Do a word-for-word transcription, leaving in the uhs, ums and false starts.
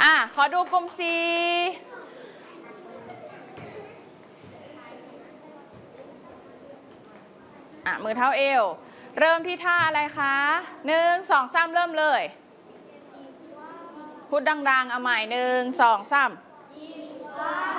อ่ะขอดูกลุ่ม C อ่ะมือเท้าเอวเริ่มที่ท่าอะไรคะหนึ่งสองสามเริ่มเลยพูดดังๆเอาใหม่หนึ่งสองสาม